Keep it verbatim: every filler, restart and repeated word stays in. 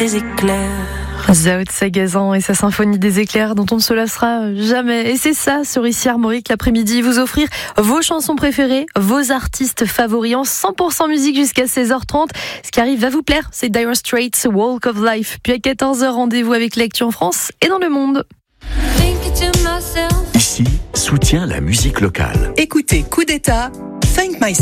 des éclairs. Zao de Sagazan et sa symphonie des éclairs dont on ne se lassera jamais. Et c'est ça sur Ici Armorique l'après-midi, vous offrir vos chansons préférées, vos artistes favoris en cent pour cent musique jusqu'à seize heures trente. Ce qui arrive va vous plaire, c'est Dire Straits, Walk of Life. Puis à quatorze heures, rendez-vous avec l'actu en France et dans le monde. Ici, soutient la musique locale. Écoutez Coup d'État, Thank Myself.